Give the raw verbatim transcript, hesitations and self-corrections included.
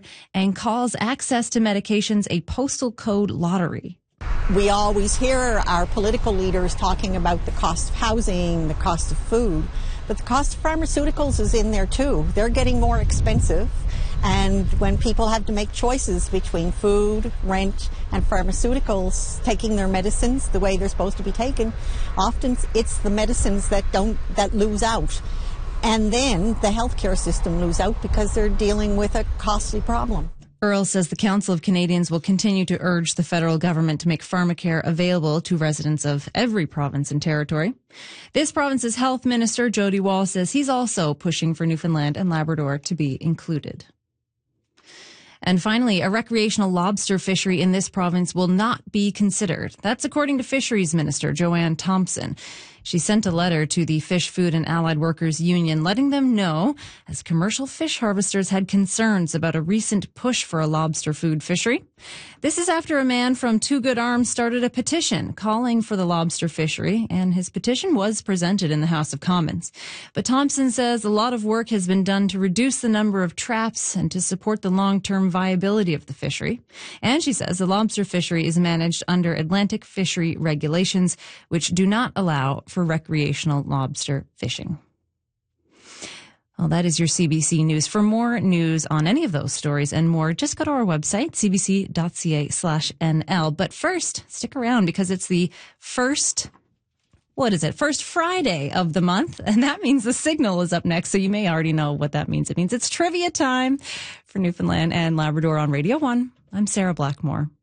and calls access to medications a postal code lottery. We always hear our political leaders talking about the cost of housing, the cost of food, but the cost of pharmaceuticals is in there too. They're getting more expensive, and when people have to make choices between food, rent, and pharmaceuticals, taking their medicines the way they're supposed to be taken, often it's the medicines that don't that lose out. And then the healthcare system lose out because they're dealing with a costly problem. Earl says the Council of Canadians will continue to urge the federal government to make pharmacare available to residents of every province and territory. This province's health minister, Jody Wall, says he's also pushing for Newfoundland and Labrador to be included. And finally, a recreational lobster fishery in this province will not be considered. That's according to Fisheries Minister Joanne Thompson. She sent a letter to the Fish, Food and Allied Workers Union letting them know, as commercial fish harvesters had concerns about a recent push for a lobster food fishery. This is after a man from Two Good Arms started a petition calling for the lobster fishery, and his petition was presented in the House of Commons. But Thompson says a lot of work has been done to reduce the number of traps and to support the long-term viability of the fishery. And she says the lobster fishery is managed under Atlantic fishery regulations, which do not allow for recreational lobster fishing. Well, that is your C B C News. For more news on any of those stories and more, just go to our website, c b c dot c a slash n l. But first, stick around because it's the first, what is it, first Friday of the month. And that means the Signal is up next. So you may already know what that means. It means it's trivia time for Newfoundland and Labrador on Radio one. I'm Sarah Blackmore.